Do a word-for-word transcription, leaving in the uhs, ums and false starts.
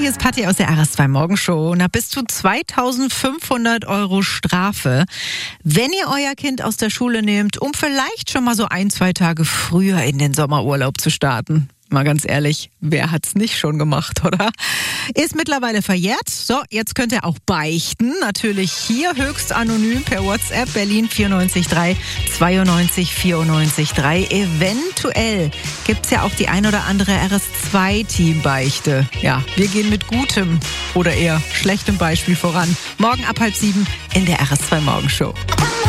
hier ist Patti aus der R S zwei Morgenshow. Na, bis zu zweitausendfünfhundert Euro Strafe, wenn ihr euer Kind aus der Schule nehmt, um vielleicht schon mal so ein, zwei Tage früher in den Sommerurlaub zu starten. Mal ganz ehrlich, wer hat's nicht schon gemacht, oder? Ist mittlerweile verjährt. So, jetzt könnt ihr auch beichten. Natürlich hier höchst anonym per WhatsApp Berlin vier neun drei zwei neun vier neun drei. Eventuell gibt's ja auch die ein oder andere R S zwei Team-Beichte. Ja, wir gehen mit gutem oder eher schlechtem Beispiel voran. Morgen ab halb sieben in der R S zwei Morgenshow.